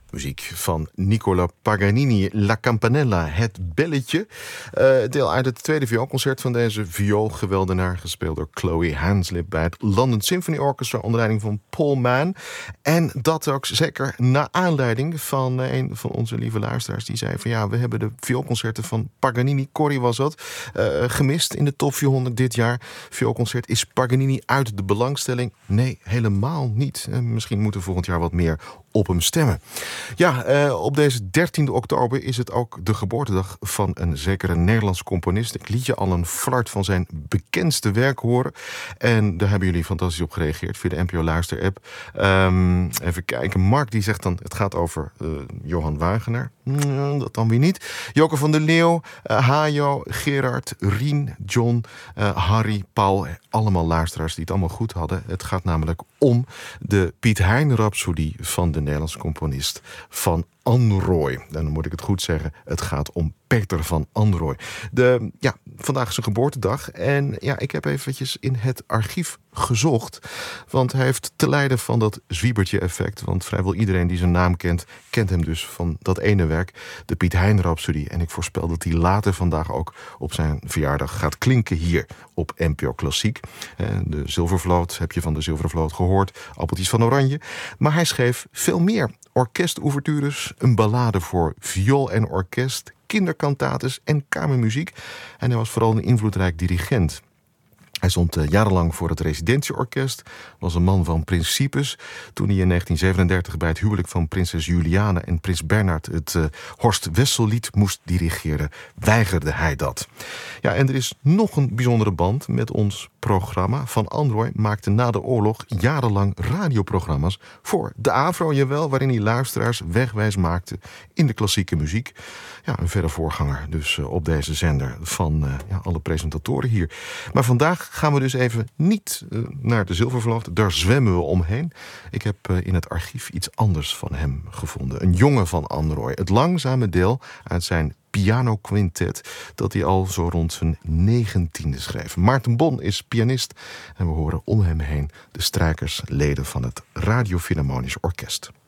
Muziek van Nicola Paganini, La Campanella, het belletje. Deel uit het tweede vioolconcert van deze vioolgeweldenaar, gespeeld door Chloe Hanslip bij het London Symphony Orchestra onder leiding van Paul Mann. En dat ook zeker naar aanleiding van een van onze lieve luisteraars die zei van ja, we hebben de vioolconcerten van Paganini, Corrie was dat, gemist in de top 400 dit jaar. Vioolconcert, is Paganini uit de belangstelling? Nee, helemaal niet. Misschien moeten we volgend jaar wat meer op hem stemmen. Ja, op deze 13e oktober is het ook de geboortedag van een zekere Nederlandse componist. Ik liet je al een flart van zijn bekendste werk horen. En daar hebben jullie fantastisch op gereageerd via de NPO Luister app. Even kijken. Mark die zegt dan, het gaat over Johan Wagenaar. Dat dan weer niet. Joke van der Leeuw, Hajo, Gerard, Rien, John, Harry, Paul. Allemaal luisteraars die het allemaal goed hadden. Het gaat namelijk om de Piet Hein Rhapsodie van de Nederlandse componist Van Anrooy. En dan moet ik het goed zeggen, het gaat om Peter van Anrooy. Vandaag is zijn geboortedag. En ja, ik heb eventjes in het archief gezocht. Want hij heeft te lijden van dat zwiebertje-effect. Want vrijwel iedereen die zijn naam kent, kent hem dus van dat ene werk, de Piet Hein Rhapsodie. En ik voorspel dat hij later vandaag ook op zijn verjaardag gaat klinken hier op NPO Klassiek. De Zilvervloot, heb je van de Zilvervloot gehoord. Appeltjes van Oranje. Maar hij schreef veel meer. Orkestouvertures, een ballade voor viool en orkest, kinderkantates en kamermuziek. En hij was vooral een invloedrijk dirigent. Hij stond jarenlang voor het residentieorkest, was een man van principes. Toen hij in 1937 bij het huwelijk van prinses Juliana en prins Bernhard het Horst Wessel-lied moest dirigeren, weigerde hij dat. Ja, en er is nog een bijzondere band met ons programma. Van Anrooy maakte na de oorlog jarenlang radioprogramma's voor de AVRO, jawel, waarin hij luisteraars wegwijs maakte in de klassieke muziek. Ja, een verre voorganger dus op deze zender van alle presentatoren hier. Maar vandaag gaan we dus even niet naar de Zilvervloot. Daar zwemmen we omheen. Ik heb in het archief iets anders van hem gevonden. Een jongen van Anrooy. Het langzame deel uit zijn pianoquintet dat hij al zo rond zijn 19e schreef. Maarten Bon is pianist en we horen om hem heen de strijkersleden van het Radio Philharmonisch Orkest.